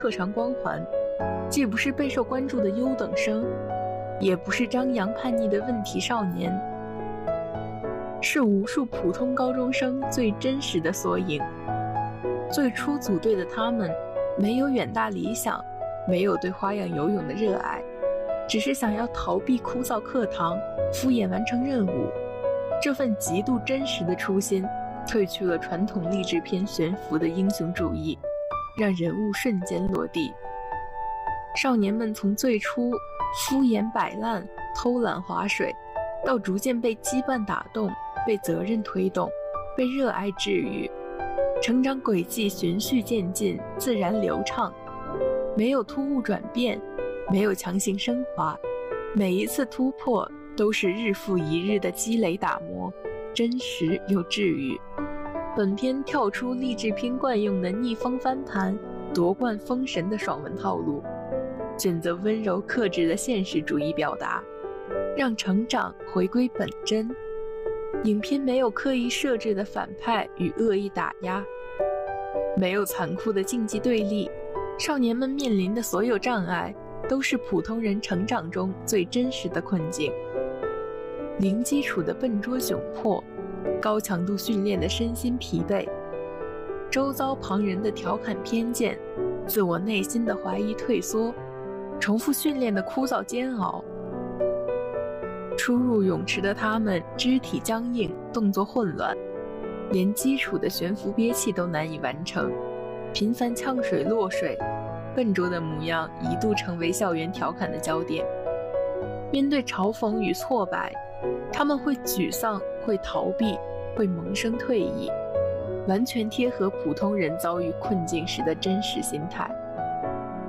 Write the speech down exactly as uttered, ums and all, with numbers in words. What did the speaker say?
特长光环，既不是备受关注的优等生，也不是张扬叛逆的问题少年，是无数普通高中生最真实的缩影。最初组队的他们，没有远大理想，没有对花样游泳的热爱，只是想要逃避枯燥课堂，敷衍完成任务。这份极度真实的初心，褪去了传统励志片悬浮的英雄主义，让人物瞬间落地。少年们从最初敷衍摆烂、偷懒划水，到逐渐被羁绊打动，被责任推动，被热爱治愈，成长轨迹循序渐进，自然流畅，没有突兀转变，没有强行升华，每一次突破都是日复一日的积累打磨，真实又治愈。本片跳出励志片惯用的逆风翻盘、夺冠封神的爽文套路，选择温柔克制的现实主义表达，让成长回归本真。影片没有刻意设置的反派与恶意打压，没有残酷的竞技对立，少年们面临的所有障碍都是普通人成长中最真实的困境。零基础的笨拙窘迫，高强度训练的身心疲惫，周遭旁人的调侃偏见，自我内心的怀疑退缩，重复训练的枯燥煎熬。初入泳池的他们肢体僵硬，动作混乱，连基础的悬浮憋气都难以完成，频繁呛水落水，笨拙的模样一度成为校园调侃的焦点。面对嘲讽与挫败，他们会沮丧，会逃避，会萌生退意，完全贴合普通人遭遇困境时的真实心态。